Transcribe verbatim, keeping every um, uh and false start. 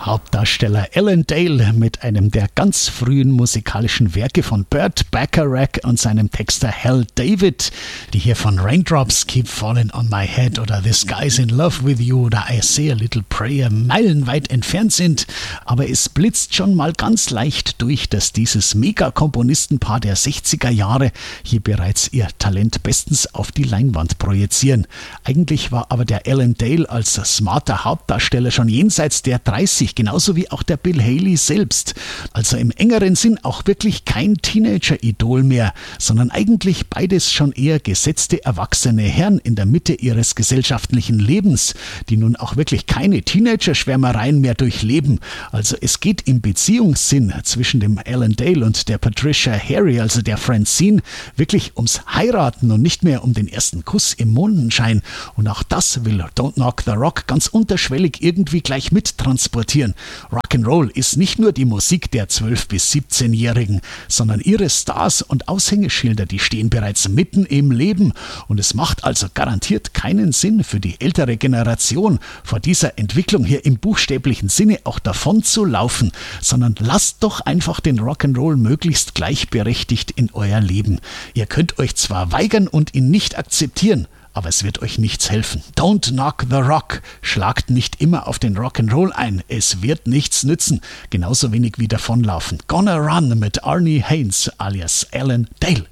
Hauptdarsteller Alan Dale mit einem der ganz frühen musikalischen Werke von Burt Bacharach und seinem Texter Hal David, die hier von Raindrops Keep Falling on My Head oder This Guy's in Love with You oder I Say a Little Prayer meilenweit entfernt sind. Aber es blitzt schon mal ganz leicht durch, dass dieses Mega-Komponistenpaar der sechziger Jahre hier bereits ihr Talent bestens auf die Leinwand projizieren. Eigentlich war aber der Alan Dale als smarter Hauptdarsteller schon jenseits der dreißig, genauso wie auch der Bill Haley selbst. Also im engeren Sinn auch wirklich kein Teenager-Idol mehr, sondern eigentlich beides schon eher gesetzte erwachsene Herren in der Mitte ihres gesellschaftlichen Lebens, die nun auch wirklich keine Teenager-Schwärmereien mehr durchleben. Also es geht im Beziehungssinn zwischen dem Alan Dale und der Patricia Harry, also der Francine, wirklich ums Heiraten und nicht mehr um den ersten Kuss im Mondenschein. Und auch das will Don't Knock the Rock ganz unterschwellig irgendwie gleich mittransportieren. Rock'n'Roll ist nicht nur die Musik der zwölf- bis siebzehnjährigen, sondern ihre Stars und Aushängeschilder, die stehen bereits mitten im Leben. Und es macht also garantiert keinen Sinn für die ältere Generation, vor dieser Entwicklung hier im buchstäblichen Sinne auch davon zu laufen, sondern lasst doch einfach den Rock'n'Roll möglichst gleichberechtigt in euer Leben. Ihr könnt euch zwar weigern und ihn nicht akzeptieren, aber es wird euch nichts helfen. Don't knock the rock. Schlagt nicht immer auf den Rock'n'Roll ein. Es wird nichts nützen. Genauso wenig wie davonlaufen. Gonna Run mit Arnie Haynes alias Alan Dale.